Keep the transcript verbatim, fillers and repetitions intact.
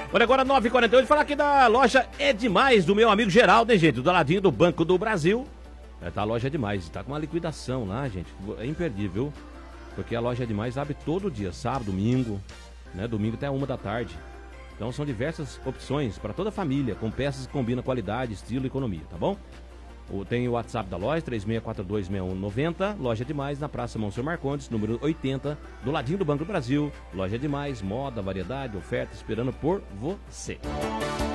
Olha, agora nove e quarenta e oito, falar aqui da loja É Demais, do meu amigo Geraldo, hein, gente? Do ladinho do Banco do Brasil. É, tá, a loja É Demais, tá com uma liquidação lá, gente. É imperdível, porque a loja É Demais abre todo dia, sábado, domingo, né? Domingo até uma da tarde. Então são diversas opções para toda a família, com peças que combinam qualidade, estilo e economia, tá bom? Tem o WhatsApp da loja, três seis quatro dois, seis um nove zero, Loja Demais, na Praça Monsenhor Marcondes, número oitenta, do ladinho do Banco do Brasil. Loja Demais, moda, variedade, oferta, esperando por você.